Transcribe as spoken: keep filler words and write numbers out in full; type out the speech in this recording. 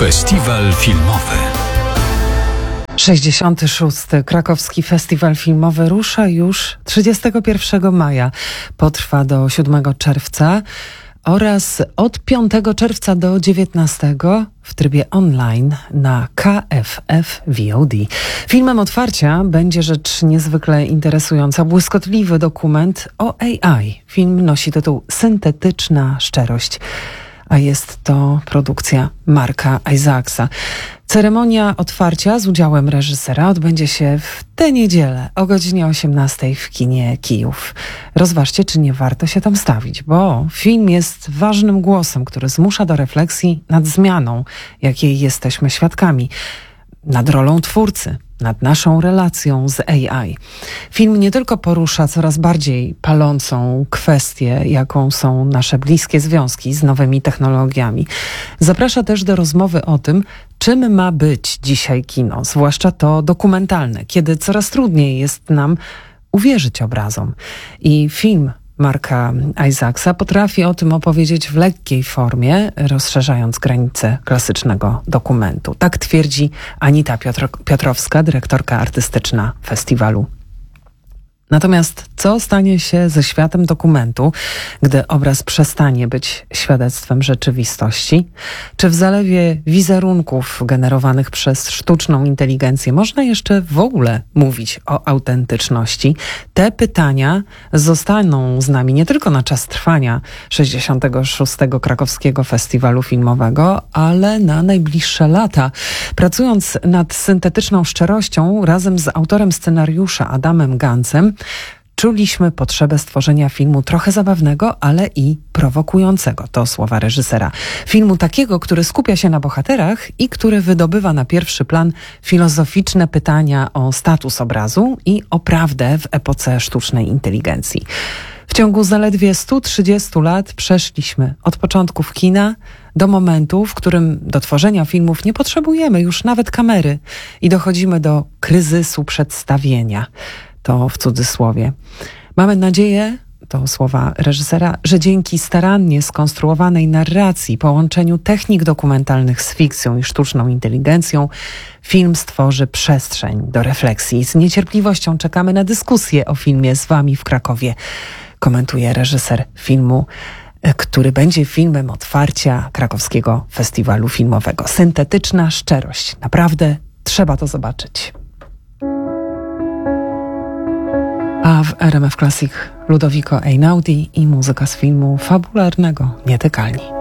Festiwal filmowy. sześćdziesiąty szósty Krakowski Festiwal Filmowy rusza już trzydziestego pierwszego maja. Potrwa do siódmego czerwca oraz od piątego czerwca do dziewiętnastego w trybie online na K F F V O D. Filmem otwarcia będzie rzecz niezwykle interesująca. Błyskotliwy dokument o A I. Film nosi tytuł Syntetyczna szczerość, a jest to produkcja Marka Isaacsa. Ceremonia otwarcia z udziałem reżysera odbędzie się w tę niedzielę o godzinie osiemnastej w kinie Kijów. Rozważcie, czy nie warto się tam stawić, bo film jest ważnym głosem, który zmusza do refleksji nad zmianą, jakiej jesteśmy świadkami, nad rolą twórcy, nad naszą relacją z A I. Film nie tylko porusza coraz bardziej palącą kwestię, jaką są nasze bliskie związki z nowymi technologiami. Zaprasza też do rozmowy o tym, czym ma być dzisiaj kino, zwłaszcza to dokumentalne, kiedy coraz trudniej jest nam uwierzyć obrazom. I film Marka Isaacsa potrafi o tym opowiedzieć w lekkiej formie, rozszerzając granice klasycznego dokumentu. Tak twierdzi Anita Piotr- Piotrowska, dyrektorka artystyczna festiwalu. Natomiast co stanie się ze światem dokumentu, gdy obraz przestanie być świadectwem rzeczywistości? Czy w zalewie wizerunków generowanych przez sztuczną inteligencję można jeszcze w ogóle mówić o autentyczności? Te pytania zostaną z nami nie tylko na czas trwania sześćdziesiątego szóstego Krakowskiego Festiwalu Filmowego, ale na najbliższe lata. Pracując nad syntetyczną szczerością razem z autorem scenariusza Adamem Gancem, czuliśmy potrzebę stworzenia filmu trochę zabawnego, ale i prowokującego. To słowa reżysera. Filmu takiego, który skupia się na bohaterach i który wydobywa na pierwszy plan filozoficzne pytania o status obrazu i o prawdę w epoce sztucznej inteligencji. W ciągu zaledwie stu trzydziestu lat przeszliśmy od początków kina do momentu, w którym do tworzenia filmów nie potrzebujemy już nawet kamery i dochodzimy do kryzysu przedstawienia. To w cudzysłowie. Mamy nadzieję, to słowa reżysera, że dzięki starannie skonstruowanej narracji, połączeniu technik dokumentalnych z fikcją i sztuczną inteligencją, film stworzy przestrzeń do refleksji. Z niecierpliwością czekamy na dyskusję o filmie z wami w Krakowie, komentuje reżyser filmu, który będzie filmem otwarcia Krakowskiego Festiwalu Filmowego. Syntetyczna szczerość. Naprawdę trzeba to zobaczyć. A w R M F Classic Ludovico Einaudi i muzyka z filmu fabularnego Nietykalni.